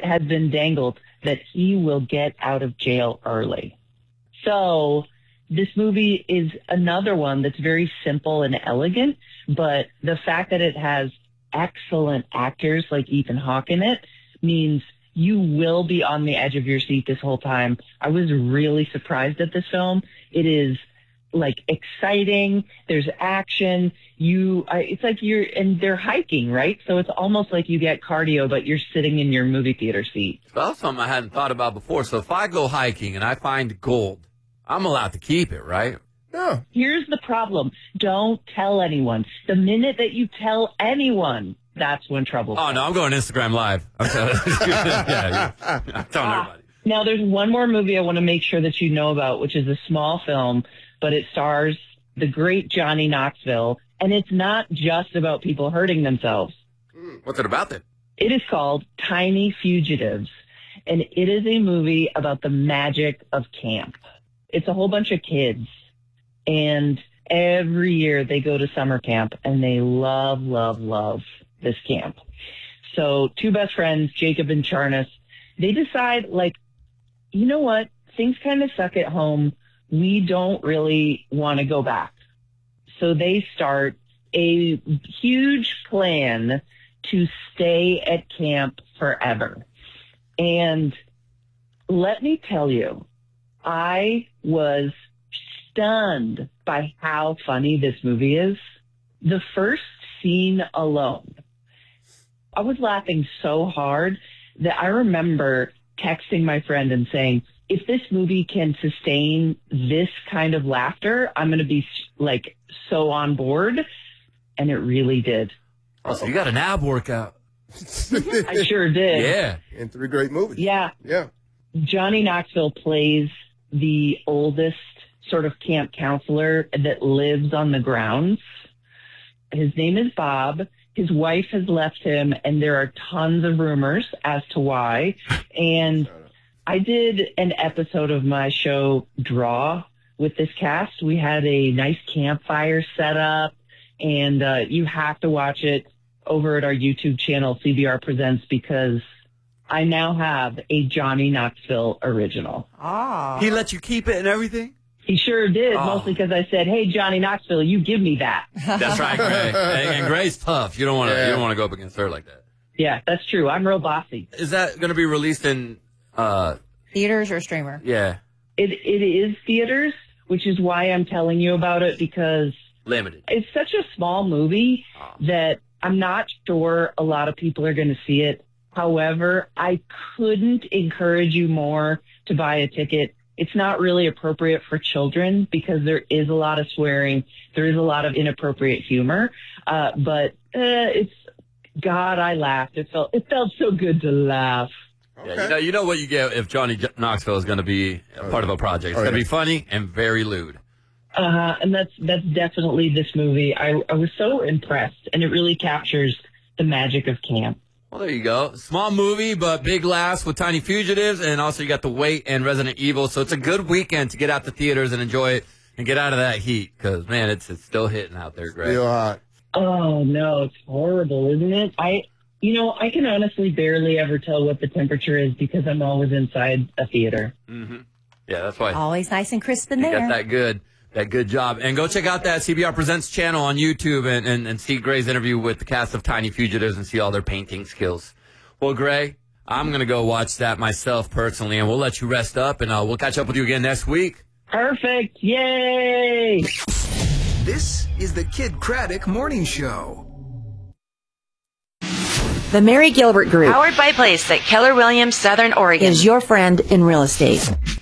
has been dangled that he will get out of jail early. So this movie is another one that's very simple and elegant, but the fact that it has excellent actors like Ethan Hawke in it means you will be on the edge of your seat this whole time. I was really surprised at this film. It is like exciting. There's action. It's like and they're hiking, right? So it's almost like you get cardio, but you're sitting in your movie theater seat. Well, that's something I hadn't thought about before. So if I go hiking and I find gold, I'm allowed to keep it, right? Yeah. Here's the problem. Don't tell anyone. The minute that you tell anyone, that's when trouble comes. Oh, no, I'm going Instagram Live. I'm telling I'm telling everybody. Now, there's one more movie I want to make sure that you know about, which is a small film, but it stars the great Johnny Knoxville, and it's not just about people hurting themselves. What's it about then? It is called Tiny Fugitives, and it is a movie about the magic of camp. It's a whole bunch of kids, and every year they go to summer camp, and they love, love, love this camp. So two best friends, Jacob and Charnas, they decide, like, you know what? Things kind of suck at home. We don't really want to go back. So they start a huge plan to stay at camp forever. And let me tell you, I was stunned by how funny this movie is. The first scene alone, I was laughing so hard that I remember texting my friend and saying, if this movie can sustain this kind of laughter, I'm going to be like so on board. And it really did. Oh, so you got an ab workout. I sure did. Yeah. And 3 great movies. Yeah. Yeah. Johnny Knoxville plays the oldest sort of camp counselor that lives on the grounds. His name is Bob. His wife has left him, and there are tons of rumors as to why. And I did an episode of my show, Draw, with this cast. We had a nice campfire set up, and you have to watch it over at our YouTube channel, CBR Presents, because I now have a Johnny Knoxville original. Ah. He let you keep it and everything? He sure did, mostly because I said, hey, Johnny Knoxville, you give me that. That's right, Gray. And Gray's tough. You don't want to go up against her like that. Yeah, that's true. I'm real bossy. Is that going to be released in theaters or streamer? Yeah. It is theaters, which is why I'm telling you about it, because limited. It's such a small movie that I'm not sure a lot of people are going to see it. However, I couldn't encourage you more to buy a ticket. It's not really appropriate for children because there is a lot of swearing. There is a lot of inappropriate humor. But God, I laughed. It felt so good to laugh. Okay. Yeah, you know what you get if Johnny Knoxville is going to be a part of a project. It's going to be funny and very lewd. And that's definitely this movie. I was so impressed, and it really captures the magic of camp. Well, there you go. Small movie, but big laughs with Tiny Fugitives, and also you got The Wait and Resident Evil. So it's a good weekend to get out to theaters and enjoy it and get out of that heat because, man, it's still hitting out there, Greg. Still hot. Oh, no, it's horrible, isn't it? I can honestly barely ever tell what the temperature is because I'm always inside a theater. Mm-hmm. Yeah, that's why. Always nice and crisp in you there. Got that good job. And go check out that CBR Presents channel on YouTube and see Gray's interview with the cast of Tiny Fugitives and see all their painting skills. Well, Gray, I'm going to go watch that myself personally, and we'll let you rest up, and we'll catch up with you again next week. Perfect. Yay! This is the Kid Craddock Morning Show. The Mary Gilbert Group, powered by Place at Keller Williams, Southern Oregon, is your friend in real estate.